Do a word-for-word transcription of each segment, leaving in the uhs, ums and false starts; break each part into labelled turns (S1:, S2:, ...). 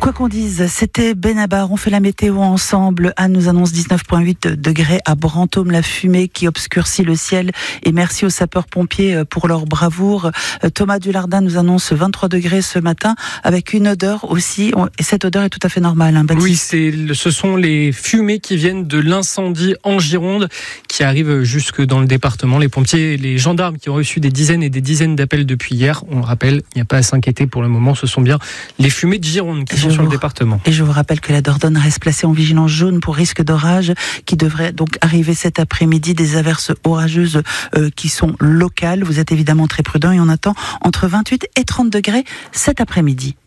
S1: Quoi qu'on dise, c'était Benabar. On fait la météo ensemble. Anne nous annonce dix-neuf virgule huit degrés à Brantôme, la fumée qui obscurcit le ciel. Et merci aux sapeurs-pompiers pour leur bravoure. Thomas Dulardin nous annonce vingt-trois degrés ce matin avec une odeur aussi. Et cette odeur est tout à fait normale, hein, Baptiste.
S2: Oui, c'est, ce sont les fumées qui viennent de l'incendie en Gironde qui arrivent jusque dans le département. Les pompiers et les gendarmes qui ont reçu des dizaines et des dizaines d'appels depuis hier. On le rappelle, il n'y a pas à s'inquiéter pour le moment. Ce sont bien les fumées de Gironde qui sont sur le département.
S1: Et je vous rappelle que la Dordogne reste placée en vigilance jaune pour risque d'orage qui devrait donc arriver cet après-midi. Des averses orageuses euh, qui sont locales. Vous êtes évidemment très prudents et on attend entre vingt-huit et trente degrés cet après-midi.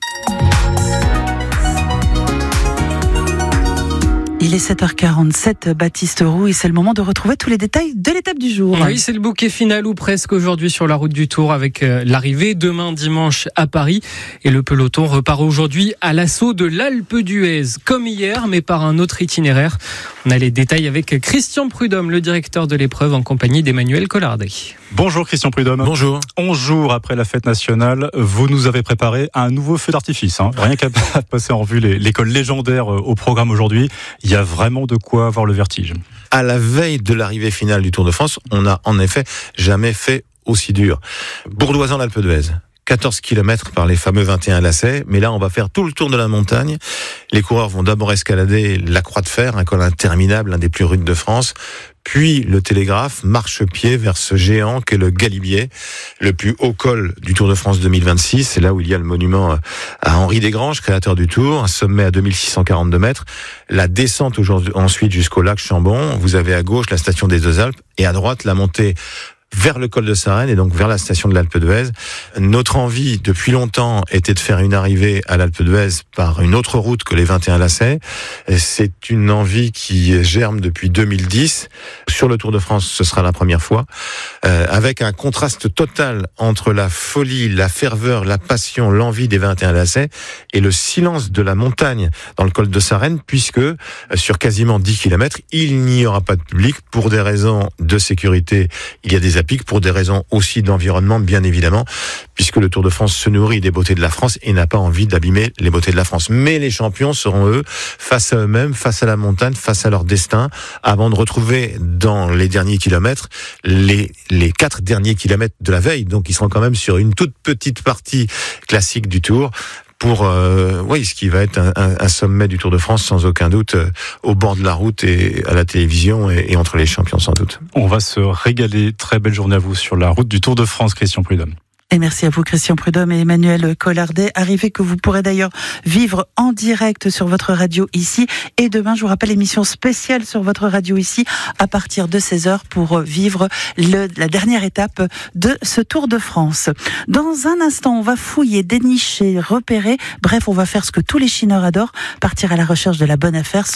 S1: Il est sept heures quarante-sept, Baptiste Roux, et c'est le moment de retrouver tous les détails de l'étape du jour.
S2: Oui, c'est le bouquet final ou presque aujourd'hui sur la route du Tour avec l'arrivée demain dimanche à Paris. Et le peloton repart aujourd'hui à l'assaut de l'Alpe d'Huez, comme hier, mais par un autre itinéraire. On a les détails avec Christian Prudhomme, le directeur de l'épreuve, en compagnie d'Emmanuel Collardet.
S3: Bonjour Christian Prudhomme.
S4: Bonjour.
S3: onze jours après la fête nationale, vous nous avez préparé un nouveau feu d'artifice. Hein. Rien qu'à passer en revue les, l'école légendaire au programme aujourd'hui, il y a vraiment de quoi avoir le vertige.
S4: À la veille de l'arrivée finale du Tour de France, on n'a en effet jamais fait aussi dur. Bourdoisan-l'Alpe d'Huez. quatorze kilomètres par les fameux vingt et un lacets, mais là on va faire tout le tour de la montagne. Les coureurs vont d'abord escalader la Croix de Fer, un col interminable, l'un des plus rudes de France, puis le Télégraphe, marche-pied vers ce géant qu'est le Galibier, le plus haut col du Tour de France deux mille vingt-six. C'est là où il y a le monument à Henri Desgranges, créateur du Tour, un sommet à deux mille six cent quarante-deux mètres. La descente aujourd'hui, ensuite jusqu'au lac Chambon. Vous avez à gauche la station des Deux Alpes et à droite la montée vers le col de Sarenne et donc vers la station de l'Alpe d'Huez. Notre envie, depuis longtemps, était de faire une arrivée à l'Alpe d'Huez par une autre route que les vingt et un lacets. C'est une envie qui germe depuis deux mille dix. Sur le Tour de France, ce sera la première fois, euh, avec un contraste total entre la folie, la ferveur, la passion, l'envie des vingt et un lacets et le silence de la montagne dans le col de Sarenne, puisque euh, sur quasiment dix kilomètres, il n'y aura pas de public pour des raisons de sécurité. Il y a des applique pour des raisons aussi d'environnement, bien évidemment, puisque le Tour de France se nourrit des beautés de la France et n'a pas envie d'abîmer les beautés de la France. Mais les champions seront, eux, face à eux-mêmes, face à la montagne, face à leur destin, avant de retrouver dans les derniers kilomètres les, les quatre derniers kilomètres de la veille. Donc ils seront quand même sur une toute petite partie classique du Tour, pour euh, oui, ce qui va être un, un, un sommet du Tour de France sans aucun doute, euh, au bord de la route et à la télévision et, et entre les champions sans doute.
S3: On va se régaler. Très belle journée à vous sur la route du Tour de France, Christian Prudhomme.
S1: Et merci à vous, Christian Prudhomme et Emmanuel Collardet. Arrivée que vous pourrez d'ailleurs vivre en direct sur votre radio ici. Et demain, je vous rappelle, émission spéciale sur votre radio ici à partir de seize heures pour vivre le, la dernière étape de ce Tour de France. Dans un instant, on va fouiller, dénicher, repérer. Bref, on va faire ce que tous les chineurs adorent, partir à la recherche de la bonne affaire.